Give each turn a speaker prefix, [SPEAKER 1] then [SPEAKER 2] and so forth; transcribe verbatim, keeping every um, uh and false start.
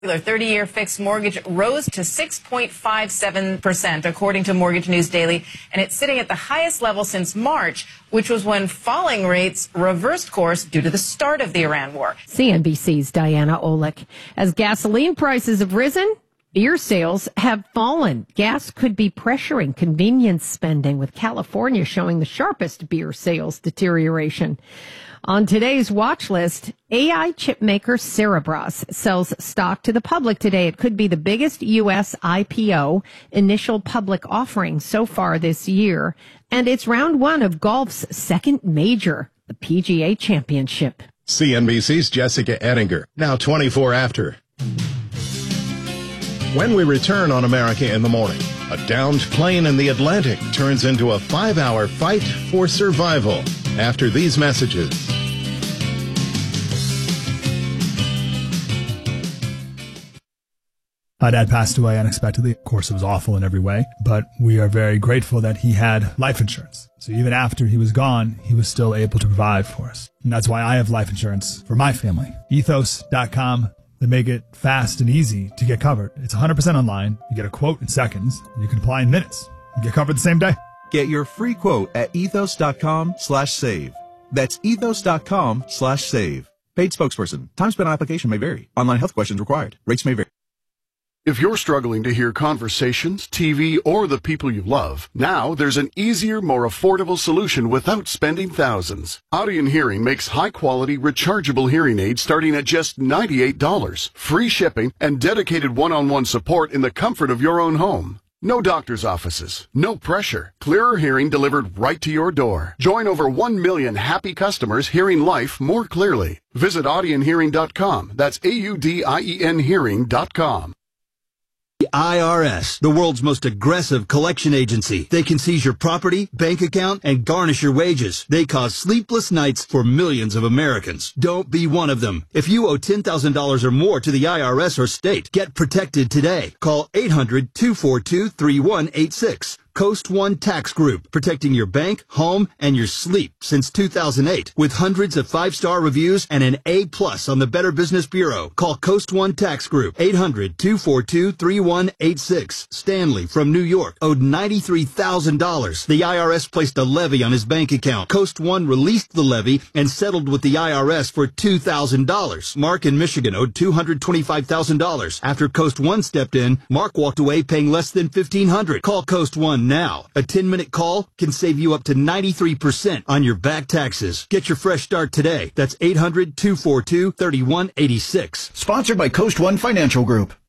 [SPEAKER 1] The thirty-year fixed mortgage rose to six point five seven percent, according to Mortgage News Daily, and it's sitting at the highest level since March, which was when falling rates reversed course due to the start of the Iran war.
[SPEAKER 2] C N B C's Diana Olick. As gasoline prices have risen, beer sales have fallen. Gas could be pressuring convenience spending, with California showing the sharpest beer sales deterioration. On today's watch list, A I chip maker Cerebras sells stock to the public today. It could be the biggest U S I P O, initial public offering so far this year. And it's round one of golf's second major, the P G A Championship.
[SPEAKER 3] C N B C's Jessica Ettinger, now twenty-four after. When we return on America in the Morning, a downed plane in the Atlantic turns into a five-hour fight for survival. After these messages.
[SPEAKER 4] My dad passed away unexpectedly. Of course, it was awful in every way, but we are very grateful that he had life insurance. So even after he was gone, he was still able to provide for us. And that's why I have life insurance for my family. ethos dot com. They make it fast and easy to get covered. It's one hundred percent online. You get a quote in seconds. You can apply in minutes. You get covered the same day.
[SPEAKER 5] Get your free quote at ethos dot com slash save. That's ethos dot com slash save. Paid spokesperson. Time spent on application may vary. Online health questions required. Rates may vary.
[SPEAKER 6] If you're struggling to hear conversations, T V, or the people you love, now there's an easier, more affordable solution without spending thousands. Audien Hearing makes high-quality, rechargeable hearing aids starting at just ninety-eight dollars. Free shipping and dedicated one-on-one support in the comfort of your own home. No doctor's offices, no pressure. Clearer hearing delivered right to your door. Join over one million happy customers hearing life more clearly. Visit audien hearing dot com. That's A U D I E N hearing dot com.
[SPEAKER 7] The I R S, the world's most aggressive collection agency. They can seize your property, bank account, and garnish your wages. They cause sleepless nights for millions of Americans. Don't be one of them. If you owe ten thousand dollars or more to the I R S or state, get protected today. Call eight hundred, two four two, three one eight six. Coast One Tax Group, protecting your bank, home, and your sleep since two thousand eight. With hundreds of five-star reviews and an A plus on the Better Business Bureau. Call Coast One Tax Group, eight hundred, two four two, three one eight six. Stanley from New York owed ninety-three thousand dollars. The I R S placed a levy on his bank account. Coast One released the levy and settled with the I R S for two thousand dollars. Mark in Michigan owed two hundred twenty-five thousand dollars. After Coast One stepped in, Mark walked away paying less than fifteen hundred dollars. Call Coast One now. A ten-minute call can save you up to ninety-three percent on your back taxes. Get your fresh start today. That's eight hundred, two four two, three one eight six.
[SPEAKER 8] Sponsored by Coast One Financial Group.